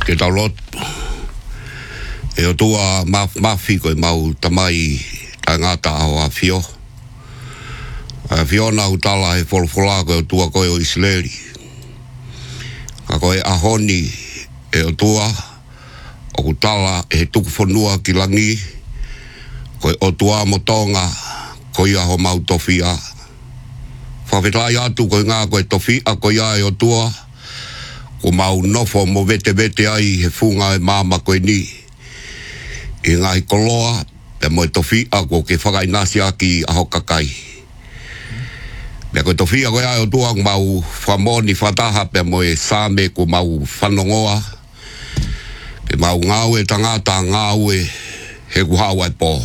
ke taulot e o tua mafi koe mau tamai tangata au a fio fiona utala he folfola koe o tua koe o Isleri ka koe ahoni e o tua o kutala e tuku whanua ki langi koe o tua motonga koe aho mau tofia whawhetai atu koe ngā koe tofia koe ai o tua ko mau nofo mo vete ai he funga e mama koe ni i ngā hikoloa pe mo e tofia ko ke whakainasi aki aho kakai me koe tofia koe ai o tua mau whamoni whataha pe mo e same ko mau whanongoa pe mau ngaue tangata ngaue he kuhawa e po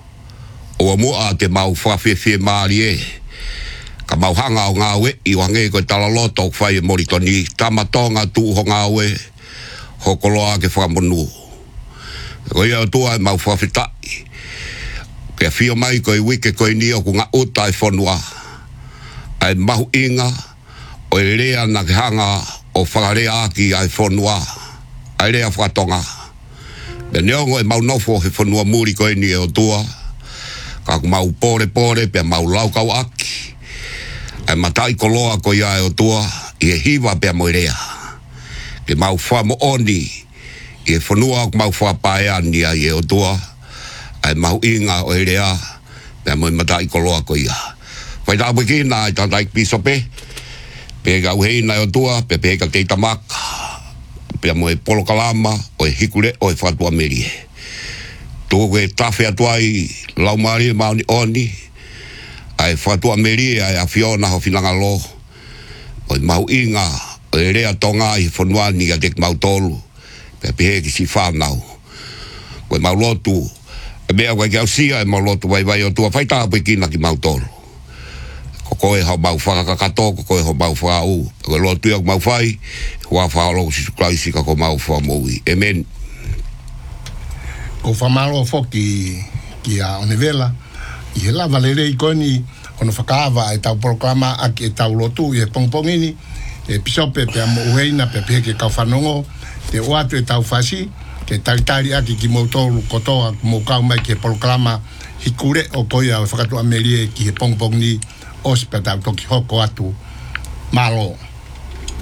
o mua te mau whawhewhe maari e ka mau hanga o ngaue i wange koe talaloto whai e moritoni tamatonga tu ho ngaue ho koloa ke whamonu koe ia o tua e mau whawhetai ke whio mai koe wike koe ni o ku ngā uta e whanua ai mahu inga o e rea na ke hanga o whakarea aki ai whanua ai rea whatonga me neongo e mau nofo he whanua muri koe ni o tua ka mau pore pe mau laukau aki ai matai koloa ko ia o tua i e hiwa pe moirea ke mau whamo oni i e whanua mau whapae ani ai o tua ai mau inga o e rea pe moi matai koloa ko ia whai tāpui kina ai tātai piso pe gau heina o tua pe ka teita maka pe moi polo kalama o e hikure o e whatua merie tō e tawhi atuai lau maari mauni oni ai whatua merie ai a Fiona ho finanga lo o mau inga o e rea tonga i whanuani a dek mau tolu pe pehe ki si whanau o mau lotu e mea koe kiau sia e mau lotu vai o tua whaitapu i kina ki mau tolu ko koe hau mau whakakato ko koe hau mau whau ko lotu iau mau whai hua whaolo si suklaisi ka ko mau whamui amen. O whamalo foki ki a Onevela i he lava lere i koni ono whakaava e tau proklama aki e tau lotu i he pongpongini e pisope pe amo uheina pe peke kau whanongo te oatu e tau whasi ke taritari aki ki moutoru kotoa mo kau mai ki he proklama hikure o koia o whakatu amerie ki he pongpongini os pe tau toki hoko atu malo.